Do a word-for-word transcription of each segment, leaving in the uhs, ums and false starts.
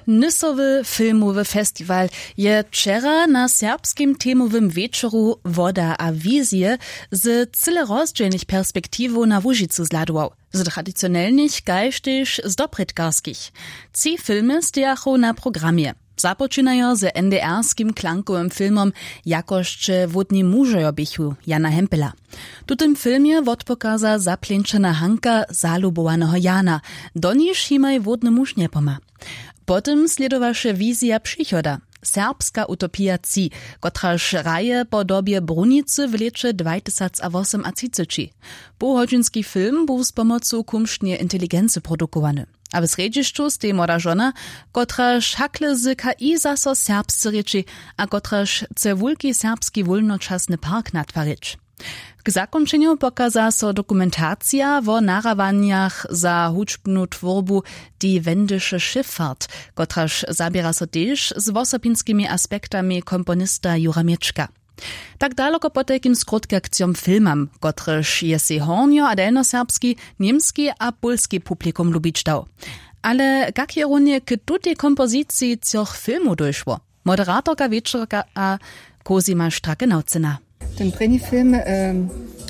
Nysowy filmowy festiwal je wczera na serbskim temowym wieczoru Woda a wizje z cyle rozdzielnych perspektiwu na Łużycu zladował. Z tradycjonalnych kaž tež z dopredkarskich. Ci filmy stojachu na programie. Zapoczynają z en de erskim klankowym filmom Jakošće wodni mužojo bychu Jana Hempela. Tu tym filmie wodpokaza zaplęczena Hanka zalubowanego Jana, do niż himaj wodny muž nepoma. Potem sledowaše wizja przychoda. Serbska utopia ci, kotraż raje po dobie Brunicy w lecze dwa tysiące osiem a trzydzieści. Półgodzinski film był z pomocą kumsztnie inteligencji produkowany. A w središću stej młoda żona, kotraż hakle z K I zaso serbscy reči, a kotraż chce wulki serbski wolnoczasny park natwarić. K zakończeniu pokaza so dokumentacja o narawaniach za huczbnu tworbu Die wendische Schifffahrt, kotraż zabiera so też z wosopinskimi aspektami komponista Jura Mieczka. Tak daleko po takim skrótkakcjom filmam, kotreż je si hornio a delnoserbski, niemski a polski publikum lubić dał. Ale jak je runie k tutej kompozycji cioch filmu doszło? Moderatorka wieczorka a Cosima Strake-Naucyna. Ten první film, um,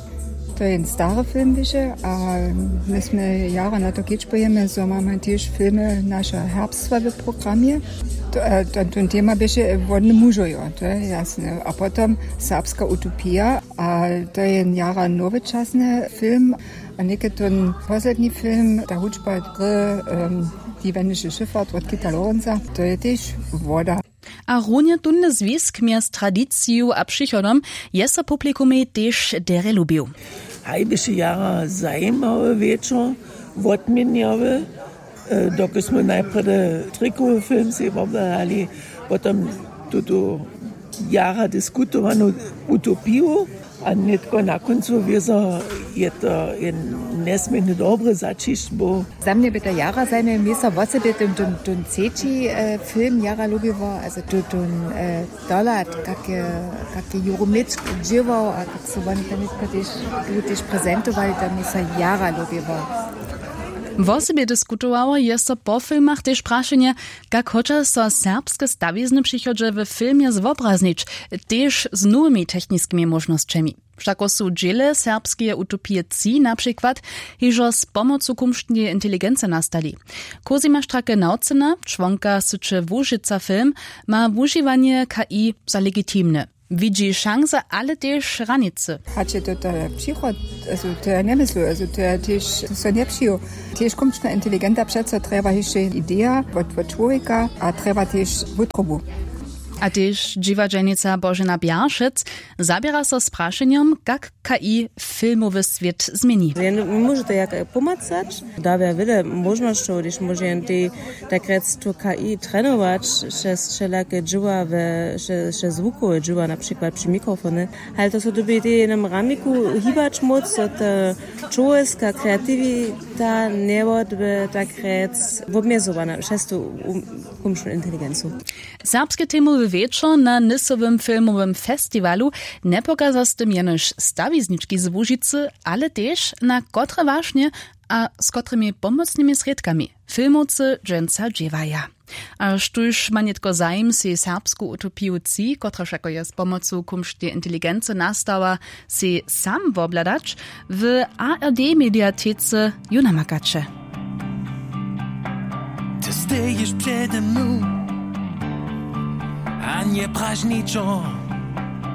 to je starý film, víše, a my jsme jara na to kečpojeme, so máme tiež filmy naše herbstva v programie. To, to, to téma běže vodne mužojo, to je jasné. A potom serbska utopia, a to je jara novočasný film. A někdy ten poslední film, ta hudba um, Die wendische Schifffahrt od Kita Lorenza, to je tiež voda. A runie tunny zwisk miast tradiciju a przychodom je so publikumie też dere lubił. Hajbische jara zajímawy wieczór, wodmieniowy, dokiśmy najpierw trikowy film si obrali, potem tuto jara dyskutowano utopiju, a netko na koncu wiesa je to nesmierne dobre začišť, bo... Za mnie by to jara zajme, mi so voce by ten, ten, ten ceci äh, film jara lubivo, also ten, ten äh, dolat, kak je, kak je Juromit dživo, a kak so oni tam tež, tež prezentovali, da mi so jara lubivo. Wosebie dyskutowało jest so po filmach też praszenie, jak chociaż so serbskie stawizny przychodzi w filmie zwobraznić, też z nowymi technicznymi możnościami. Wszako są dziele serbskie utopie ci, na przykład, hiżo z pomocą kumsztnie inteligencji nastali. Cosima Strake-Naucyna, członka syczy Łużyca film, ma używanie K I za legitimne. Widzi szanse, ale też ranice. Hače to przychod, also to ja nie myślę, also to ja też so nie przyjął. Też kumsztna inteligenta przeco trzeba jeszcze idea od, od człowieka, a trzeba też wytrobu. A też dziewaczenica Bożena Biarszec zabiera so z praszeniem, jak K I filmowy świat zmieni. Może to jak pomacać? Da wer wiele możliwości, gdyż może tak rec to K I trenować, że wszelakie dzieła, że zvukowe dzieła, na przykład przy mikrofonie. Ale to są doby w nam ramiku hibać moc, to człowieka kreatywita nie byłaby tak rec obmierzowana, przez to kumszną inteligencję. Serbskie temowy wieczór na Nysowym filmowym festiwalu nie pokazał z tym jenoż stawizniczki z Łużycy, ale też na kotre właśnie a z kotrymi pomocnymi środkami filmowcy dżęca dziewaja. A sztuż ma nie tylko zajem si serbską utopiu ci, kotraż jako je z pomocą kumsztnie inteligencji nastała si sam wobladać w A R D mediatece Juna Makacze. Ty stajesz przede mną, a nie praźniczo.